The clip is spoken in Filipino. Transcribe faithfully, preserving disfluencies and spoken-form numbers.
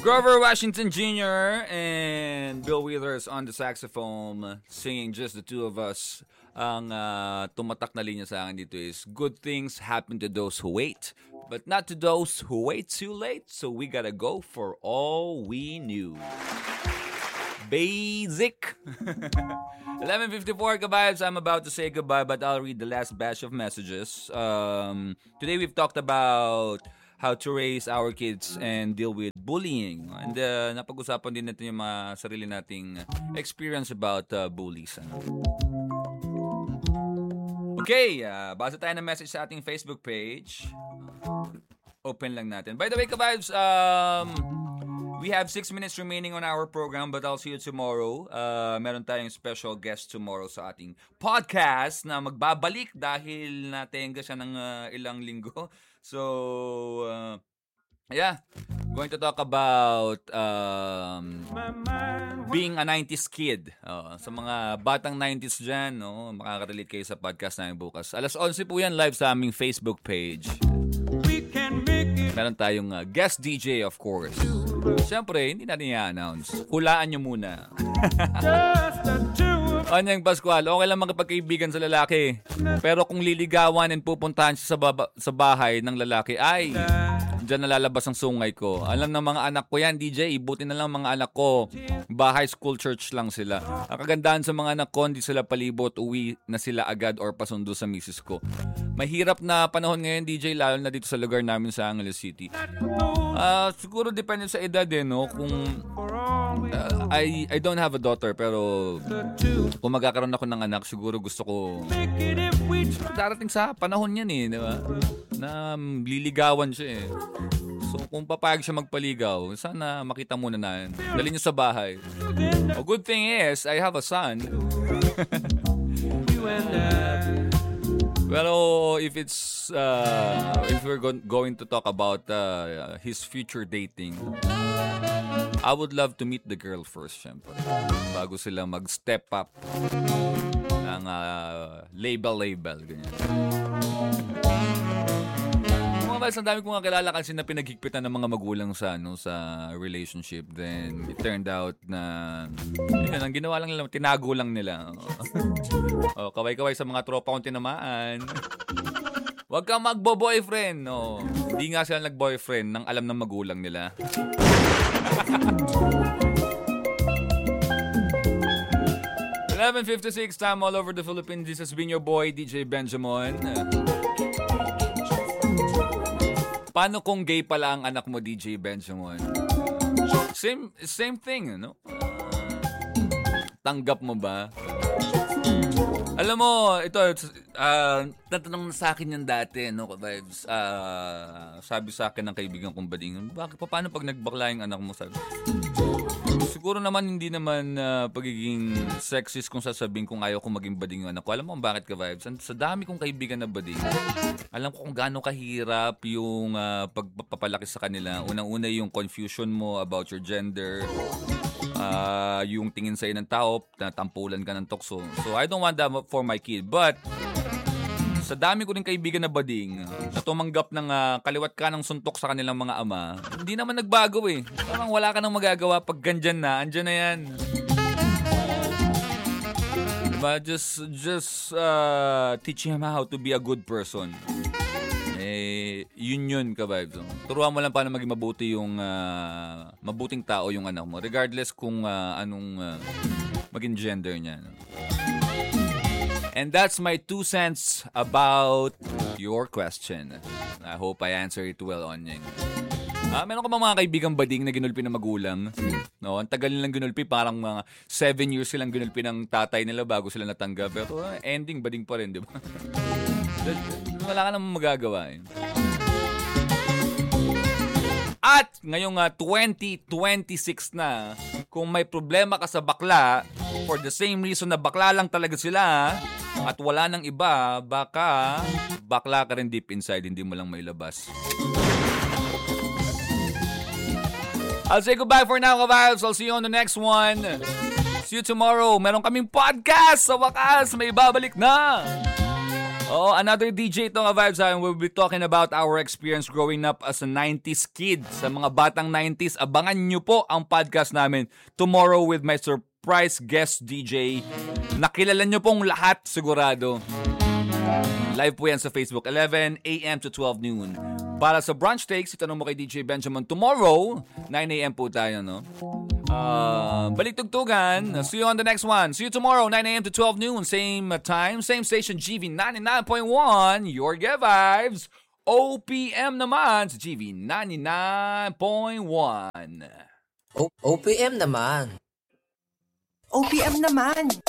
Grover Washington Junior and Bill Withers on the saxophone, singing just the two of us. Ang uh, tumatak na linya sa akin dito is, good things happen to those who wait, but not to those who wait too late, so we gotta go for all we knew. Basic. eleven fifty-four ka-vibes. I'm about to say goodbye, but I'll read the last batch of messages. Um, today we've talked about how to raise our kids and deal with bullying. And uh, napag-usapan din natin yung mga sarili nating experience about uh, bullies. Ano? Okay, uh, basa tayo ng message sa ating Facebook page. Open lang natin. By the way, ka-vibes, um, we have six minutes remaining on our program, but I'll see you tomorrow. Uh, meron tayong special guest tomorrow sa ating podcast na magbabalik dahil natenga siya ng uh, ilang linggo. So, uh, yeah, going to talk about um, being a nineties kid. Uh, sa mga batang nineties dyan, no, makaka-relate kayo sa podcast namin bukas. alas onse po yan, live sa aming Facebook page. Meron tayong uh, guest D J, of course. Siyempre, hindi natin i-announce. Hulaan nyo muna. Anyang Pascual, okay lang makipagkaibigan sa lalaki. Pero kung liligawan and pupuntahan siya sa, baba, sa bahay ng lalaki, ay, dyan nalalabas ang sungay ko. Alam ng mga anak ko yan, D J, ibuti na lang mga anak ko. Bahay, school, church lang sila. Ang kagandahan sa mga anak ko, hindi sila palibot, uwi na sila agad or pasundo sa misis ko. Mahirap na panahon ngayon, D J, lalo na dito sa lugar namin sa Angeles City. Uh, siguro depende sa edad eh, no? Kung uh, I, I don't have a daughter, pero kung magkakaroon ako ng anak, siguro gusto ko darating sa panahon yan eh, di ba? Na um, liligawan siya eh. So kung papayag siya magpaligaw, sana makita muna na yan. Dali niyo sa bahay. A good thing is, I have a son. Pero if it's uh, if we're go- going to talk about uh, his future dating, I would love to meet the girl first, syempre, bago sila mag-step up ng uh, label-label, ganyan. Mga guys, ang dami kong kakilala kasi na pinaghigpitan ng mga magulang sa, ano, sa relationship. Then, it turned out na, yun, ang ginawa lang nila, tinago lang nila. Oh, kaway-kaway sa mga tropa kong tinamaan. Huwag kang magbo-boyfriend. No. Hindi nga sila nag-boyfriend nang alam ng magulang nila. eleven fifty-six, time all over the Philippines. This has been your boy, D J Benjamin. Paano kung gay pala ang anak mo, D J Benjamin? Same, same thing, no? Tanggap mo ba? Alam mo, ito, uh, tatanong na sa akin yan dati, no, vibes. Uh, sabi sa akin ng kaibigan kong bading, bakit pa, paano pag nagbakla yung anak mo? Sabi, siguro naman, hindi naman uh, pagiging sexist kung sasabihin kung ayaw kong maging bading yung anak ko. Alam mo bakit ka, vibes? Sa dami kong kaibigan na bading, alam ko kung gaano kahirap yung uh, pagpapalaki sa kanila. Unang-una yung confusion mo about your gender. Uh, yung tingin sa'yo ng tao, na tampulan ka ng tukso. So, I don't want that for my kid. But, sa dami ko rin kaibigan na bading, na tumanggap ng uh, kaliwat ka ng suntok sa kanilang mga ama, hindi naman nagbago eh. Parang wala ka nang magagawa pag gandyan na, andyan na yan. Diba? Just, just uh, teaching him how to be a good person. Eh, yun yun ka-vibes. Turuan mo lang paano maging mabuti yung uh, mabuting tao yung anak mo, regardless kung uh, anong uh, maging gender niya. No? And that's my two cents about your question. I hope I answer it well on yun. Ah, meron ka ba mga kaibigang bading na ginulpi ng magulang? No, ang tagal nilang ginulpi, parang mga seven years silang ginulpi ng tatay nila bago sila natanggap. Pero uh, ending bading pa rin, di ba? Wala ka namang magagawa eh. At ngayong uh, twenty twenty-six na, kung may problema ka sa bakla, for the same reason na bakla lang talaga sila, at wala nang iba, baka bakla ka rin deep inside, hindi mo lang mailabas. I'll say goodbye for now, kabayos. I'll see you on the next one. See you tomorrow. Meron kaming podcast sa wakas. May babalik na. Oh, another D J ito nga vibes ha. We'll be talking about our experience growing up as a nineties kid. Sa mga batang nineties, abangan nyo po ang podcast namin tomorrow with my surprise guest D J. Nakilala nyo pong lahat sigurado. Live po yan sa Facebook, eleven a.m. to twelve noon. Para sa brunch takes, itanong mo kay D J Benjamin tomorrow, nine a.m. po tayo, no? Uh, balik tugtugan. See you on the next one. See you tomorrow, nine a.m. to twelve noon. Same time, same station, G V ninety-nine point one. Your Get Vibes. O P M naman sa G V ninety-nine point one. O- OPM naman. O P M naman.